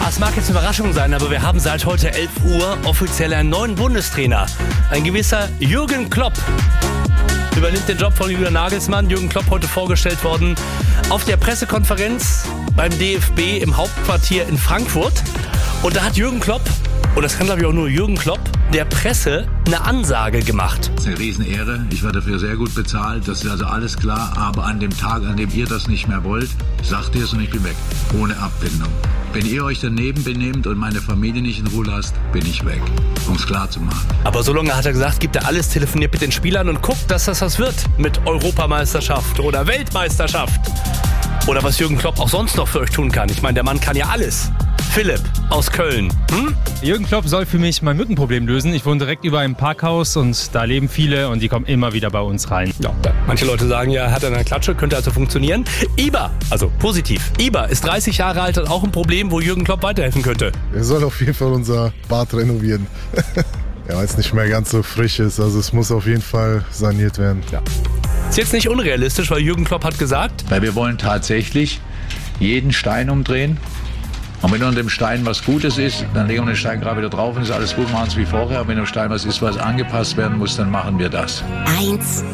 es mag jetzt eine Überraschung sein, aber wir haben seit heute 11 Uhr offiziell einen neuen Bundestrainer. Ein gewisser Jürgen Klopp übernimmt den Job von Julian Nagelsmann. Jürgen Klopp heute vorgestellt worden auf der Pressekonferenz beim DFB im Hauptquartier in Frankfurt. Und da hat Jürgen Klopp, und das kann glaube ich auch nur Jürgen Klopp, der Presse eine Ansage gemacht. Das ist eine Riesenehre. Ich werde dafür sehr gut bezahlt. Das ist also alles klar. Aber an dem Tag, an dem ihr das nicht mehr wollt, sagt ihr es und ich bin weg. Ohne Abfindung. Wenn ihr euch daneben benehmt und meine Familie nicht in Ruhe lasst, bin ich weg. Um es klar zu machen. Aber so lange hat er gesagt, gibt er alles, telefoniert mit den Spielern und guckt, dass das was wird mit Europameisterschaft oder Weltmeisterschaft. Oder was Jürgen Klopp auch sonst noch für euch tun kann. Ich meine, der Mann kann ja alles. Philipp aus Köln. Jürgen Klopp soll für mich mein Mückenproblem lösen. Ich wohne direkt über einem Parkhaus und da leben viele und die kommen immer wieder bei uns rein. Ja, manche Leute sagen ja, hat er eine Klatsche, könnte also funktionieren. Iber, also positiv. Iber ist 30 Jahre alt und auch ein Problem, wo Jürgen Klopp weiterhelfen könnte. Er soll auf jeden Fall unser Bad renovieren. Ja, weil es nicht mehr ganz so frisch ist. Also es muss auf jeden Fall saniert werden. Ja. Ist jetzt nicht unrealistisch, weil Jürgen Klopp hat gesagt, Weil wir wollen tatsächlich jeden Stein umdrehen. Und wenn unter dem Stein was Gutes ist, dann legen wir den Stein gerade wieder drauf und ist alles gut, machen es wie vorher. Und wenn im Stein was ist, was angepasst werden muss, dann machen wir das. 1